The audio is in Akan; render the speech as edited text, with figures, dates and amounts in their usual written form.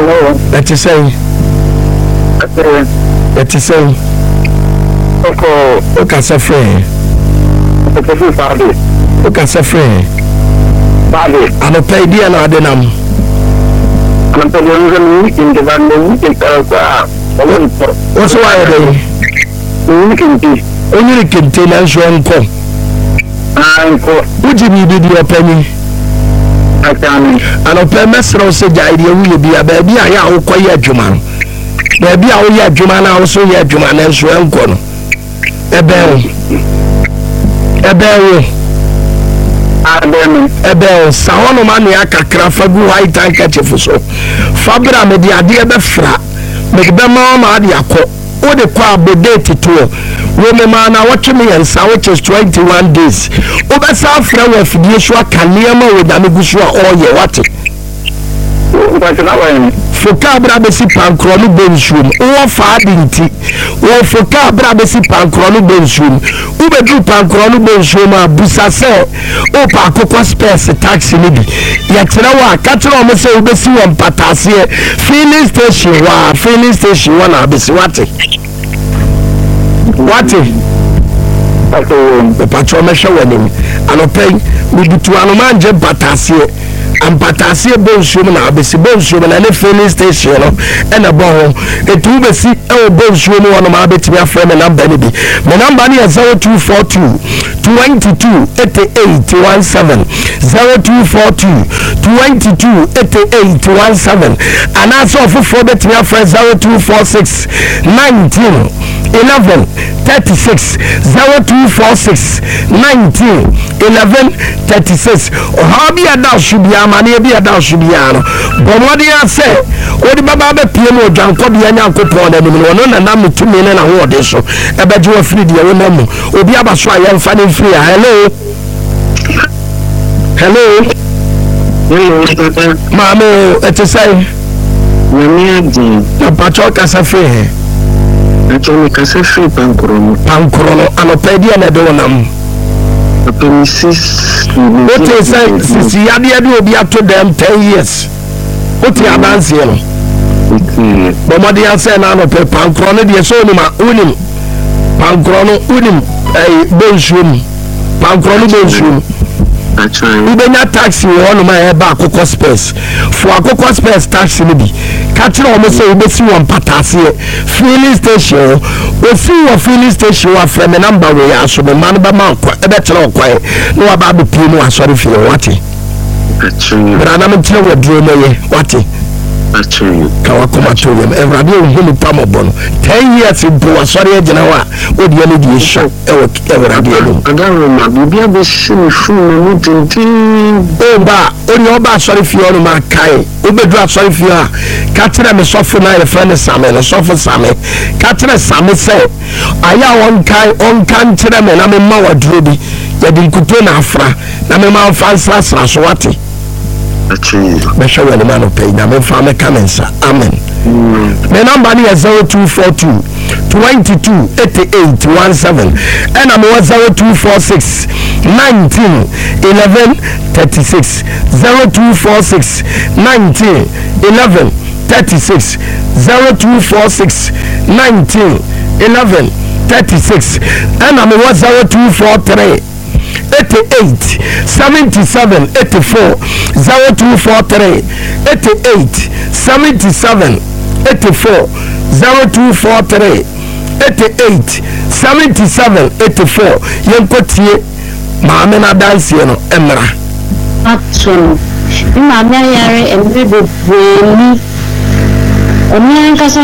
Hello. That you say. That you say. Okay, so free. Okay, so free. I'm a pay dear now, then I'm what's why are they? Only containers one call. Would you be your penny? And a pen messer said the idea will be a baby. I will call you Juman. Baby, I will hear Juman also hear Juman and Swan Corner. A bell, Sahono Maniaka Crafagu White handkerchief so. Fabra media dear Befra, make Bema Madiako, or the crab date tour. Women man are watching me and which is 21 days. Over South Flower of Yeshua Kaniama with Amigusua or your water. For Cabra Bessi Pancronu Benshum, or Fadinti, or for Cabra Bessi Pancronu Benshum, Ubedru Pancronu Benshuma, Busase, or Pacoco Space taxi lady. Yatinawa, Catron say Bessi and Patasia, filling station, one Abisiwati. What the patron measure wedding, and a pay with the Tuanuman Jeb Patasia. And Patasia Bonshum and Abisi Bonshum and any filling station and a bone. It will be see our Bonshum one of my bit to friend and I'm Benny. My number is 0242 22 88 17 0242 22 88 17 and that's all for the to your friend 0246 19 11 36 0246 19 11 36 or how be a dash should be a man be a dash should be an but what do you say what the baba PM John Cody and Uncle Paul and I'm 2 million award so a bed you are free dear remember or be about try and finding free hello Mamo it's a say the patrol cafe actually Casa Free Pancrono and a pedia and a donam. What is it? Since Yadia will be up to them 10 years. What you advance here? But what they are saying now, Pancrono, the Sonoma, Unim, Pancrono, Unim, a Bonshum, Pancrono Bonshum. We do not taxi on my back of space. For a cocoa space taxi, catch almost a bit one Patasia filling station. We see a filling station from a number we are so the man by mouth, a better or quiet. No about the Pino, I'm sorry for your watty. But I'm not telling you, dream watty. Kawakumatorium, and Radio Hulu Pamobon. 10 years in Pua, sorry, Genoa, what the energy shop ever radio. I don't remember, be able to see food only about sorry for your Makai, Ubedra sorry for you. Catching a soft night, a friend of Salmon, a soft salmon. Catching a salmon say, I am on country, and I'm a Mawa Druby, Yadin Kutuna Afra, Namama Fansas, Swati. Make sure the man of pay. I'm a farmer coming, sir. Amen. My number is 0242 22 88 17 and I'm 0246 19 11 36 0246 19 11 36 0246 19 11 36 and I'm 0243 88 77 84 0243 88 77 84 0243 88 77 84 yenkotie maame na dance no emra atso maame yare emre bebeni oni nkasa